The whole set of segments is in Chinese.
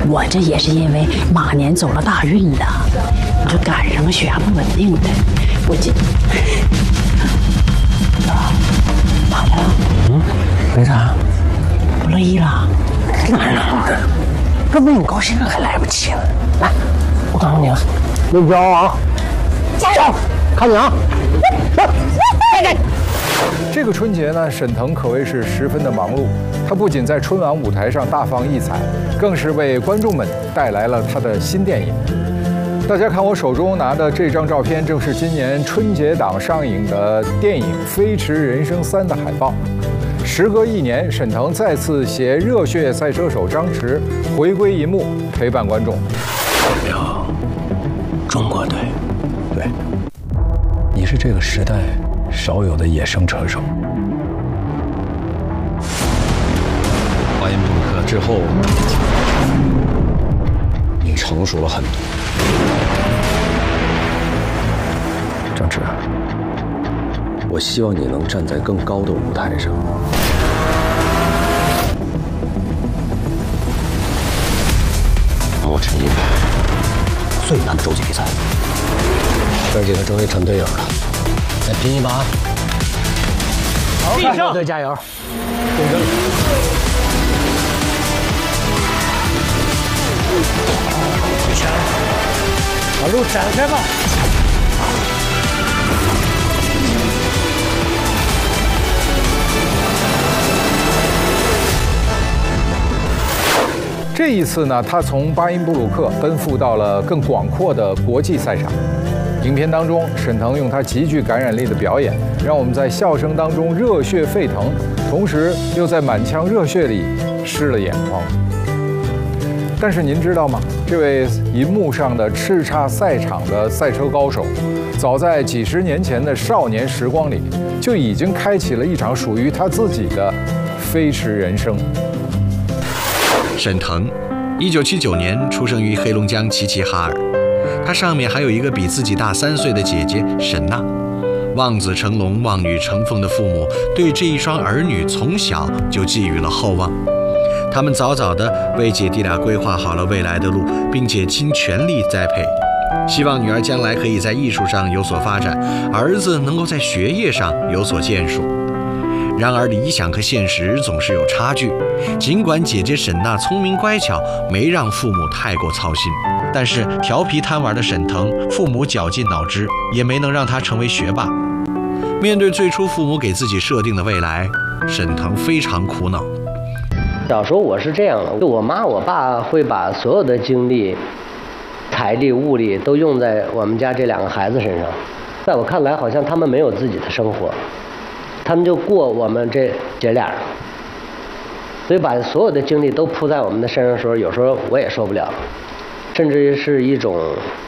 我这也是因为马年走了大运的，我这赶上血压不稳定的，我这咋的了？ 没啥， 不乐意了？ 哪能的？这为你高兴还来不及了。来，我告诉你啊，没骄傲啊，加油！看你啊！ 这个春节呢，沈腾可谓是十分的忙碌。他不仅在春晚舞台上大放异彩，更是为观众们带来了他的新电影。大家看我手中拿的这张照片，正是今年春节档上映的电影《飞驰人生3》的海报。时隔1年，沈腾再次携热血赛车手张弛回归银幕，陪伴观众。 代表中国队，对，你是这个时代少有的野生车手。 巴音布鲁克之后，你成熟了很多。 张弛， 我希望你能站在更高的舞台上。我陈毅，最难的洲际比赛，哥几个终于成队友了，再拼一把！ 好，中国队加油！竞争。把路展开吧！ 这一次呢，他从巴音布鲁克奔赴到了更广阔的国际赛场。影片当中，沈腾用他极具感染力的表演，让我们在笑声当中热血沸腾，同时又在满腔热血里湿了眼眶。但是您知道吗？这位银幕上的叱咤赛场的赛车高手，早在几十年前的少年时光里，就已经开启了一场属于他自己的飞驰人生。 沈腾，1979年出生于黑龙江齐齐哈尔，他上面还有一个比自己大3岁的姐姐沈娜。望子成龙、望女成凤的父母对这一双儿女从小就寄予了厚望。他们早早地为姐弟俩规划好了未来的路，并且倾全力栽培，希望女儿将来可以在艺术上有所发展，儿子能够在学业上有所建树。然而理想和现实总是有差距，尽管姐姐沈娜聪明乖巧，没让父母太过操心，但是调皮贪玩的沈腾，父母绞尽脑汁也没能让他成为学霸。面对最初父母给自己设定的未来，沈腾非常苦恼。 小时候我是这样的，就我妈我爸会把所有的精力、财力、物力都用在我们家这2个孩子身上，在我看来好像他们没有自己的生活，他们就过我们这姐俩，所以把所有的精力都扑在我们的身上的时候，有时候我也受不了，甚至是一种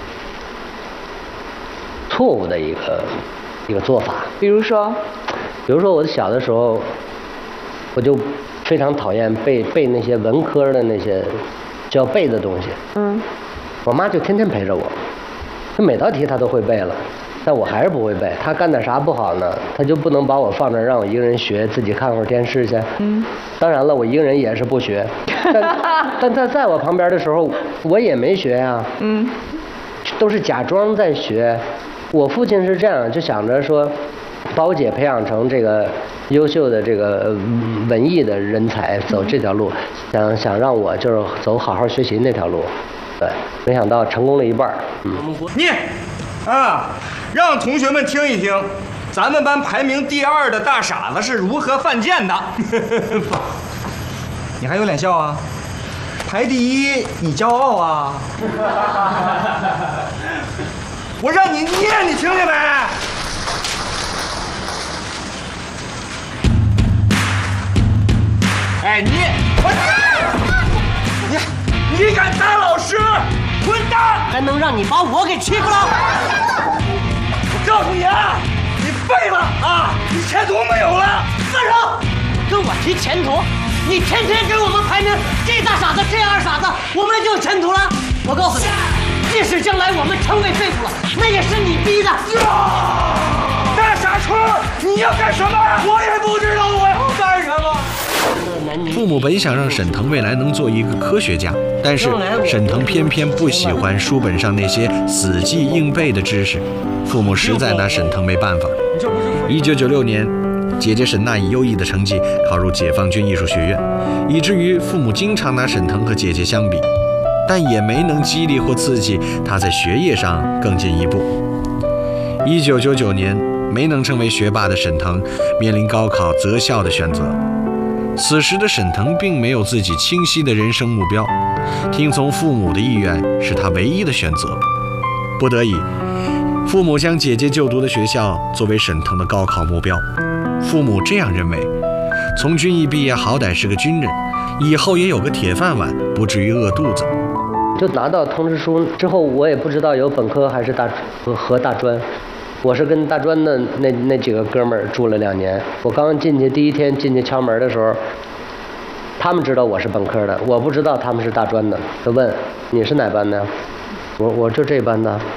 错误的一个做法。 比如说我小的时候，我就非常讨厌背那些文科的那些需要背的东西。我妈就天天陪着我，她每道题她都会背了，但我还是不会背。她干点啥不好呢？她就不能把我放那儿让我一个人学，自己看会儿电视去。当然了，我一个人也是不学，但她在我旁边的时候，我也没学呀。都是假装在学。我父亲是这样，就想着说，把我姐培养成这个优秀的这个文艺的人才，走这条路，想让我就是走好好学习那条路。对，没想到成功了一半。 你啊，让同学们听一听，咱们班排名第2的大傻子是如何犯贱的。你还有脸笑啊？排第1，你骄傲啊？我让你念，你听见没？哎，你敢打老师，混蛋！ 还能让你把我给欺负了？ 我告诉你啊，你废了啊，你前途没有了！ 放手！跟我提前途，你天天给我们排名，这大傻子这二傻子，我们就有前途了。我告诉你，即使将来我们成为废物了，那也是你逼的。 大傻春，你要干什么？我也不知道我要干什么。 男父母本想让沈腾未来能做一个科学家，但是沈腾偏偏不喜欢书本上那些死记硬背的知识，父母实在拿沈腾没办法。1996年，姐姐沈娜以优异的成绩考入解放军艺术学院，以至于父母经常拿沈腾和姐姐相比，但也没能激励或刺激她在学业上更进一步。1999年，没能成为学霸的沈腾面临高考择校的选择。此时的沈腾并没有自己清晰的人生目标，听从父母的意愿是他唯一的选择。不得已，父母将姐姐就读的学校作为沈腾的高考目标。父母这样认为，从军艺毕业好歹是个军人，以后也有个铁饭碗，不至于饿肚子。 就拿到通知书之后，我也不知道有本科还是和大专。我是跟大专的那几个哥们儿住了2年。我刚进去第一天进去敲门的时候，他们知道我是本科的，我不知道他们是大专的。就问你是哪班的？我就这班的。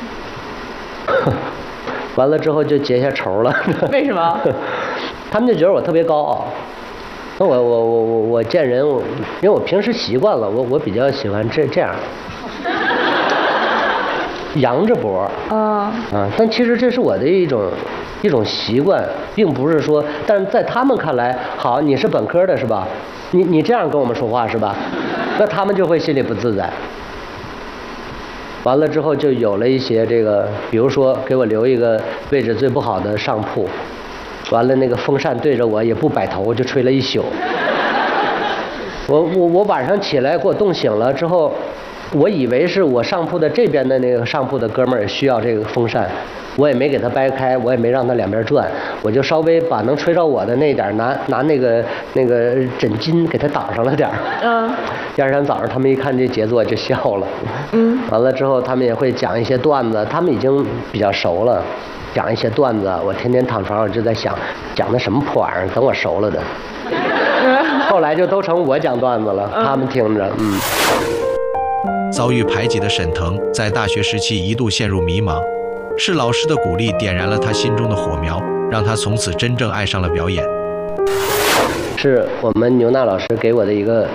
完了之后就结下仇了。 为什么？ 他们就觉得我特别高傲。那我见人，因为我平时习惯了，我比较喜欢这样。扬着脖但其实这是我的一种习惯，并不是说，但是在他们看来，好，你是本科的是吧？你这样跟我们说话是吧？那他们就会心里不自在。完了之后就有了一些这个，比如说给我留一个位置最不好的上铺，完了那个风扇对着我也不摆头，就吹了一宿。我晚上起来给我冻醒了之后。我以为是我上铺的这边的那个上铺的哥们儿需要这个风扇，我也没给他掰开，我也没让他两边转，我就稍微把能吹着我的那点拿那个枕巾给他挡上了点儿。第二天早上他们一看这杰作就笑了。完了之后他们也会讲一些段子，他们已经比较熟了，讲一些段子，我天天躺床上就在想，讲的什么破玩意儿，等我熟了的。后来就都成我讲段子了，他们听着。 遭遇排挤的沈腾在大学时期一度陷入迷茫，是老师的鼓励点燃了他心中的火苗，让他从此真正爱上了表演。 是我们牛娜老师给我的一个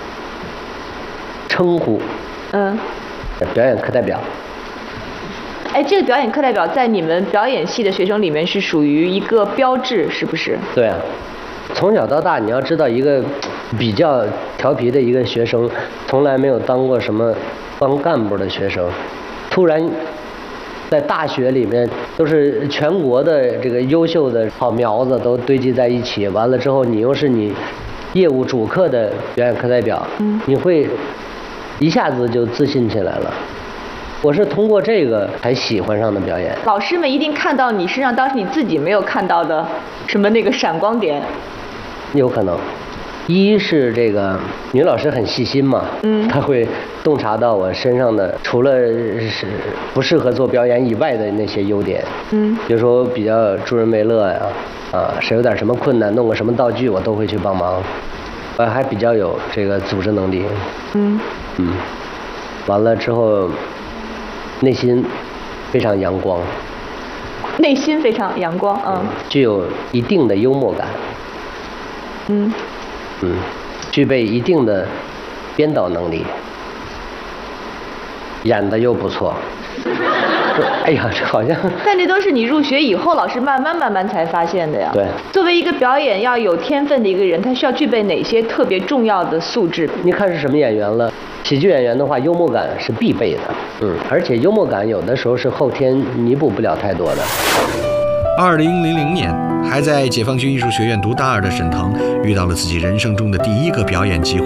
称呼，表演课代表。 哎，这个表演课代表在你们表演系的学生里面是属于一个标志，是不是？ 对啊，从小到大，你要知道一个比较调皮的一个学生，从来没有当过什么当干部的学生，突然在大学里面都是全国的这个优秀的好苗子都堆积在一起，完了之后你又是你业务主课的表演课代表，你会一下子就自信起来了。我是通过这个才喜欢上的表演。 老师们一定看到你身上当时你自己没有看到的什么那个闪光点。 有可能，一是这个女老师很细心嘛，她会洞察到我身上的除了是不适合做表演以外的那些优点，比如说我比较助人为乐呀，谁有点什么困难，弄个什么道具我都会去帮忙，我还比较有这个组织能力，完了之后内心非常阳光， 内心非常阳光， 具有一定的幽默感。具备一定的编导能力，演的又不错。哎呀，这好像…… 但这都是你入学以后，老师慢慢才发现的呀。 对， 作为一个表演要有天分的一个人，他需要具备哪些特别重要的素质？ 你看是什么演员了？喜剧演员的话，幽默感是必备的。而且幽默感有的时候是后天弥补不了太多的。 2000年，还在解放军艺术学院读大2的沈腾，遇到了自己人生中的第一个表演机会。